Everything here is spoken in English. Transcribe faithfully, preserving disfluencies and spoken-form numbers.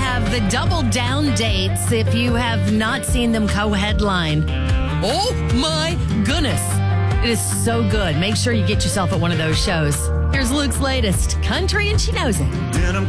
have the Double Down dates if you have not seen them co-headline. Oh my goodness. It is so good. Make sure you get yourself at one of those shows. Here's Luke's latest, Country and She Knows It. Denim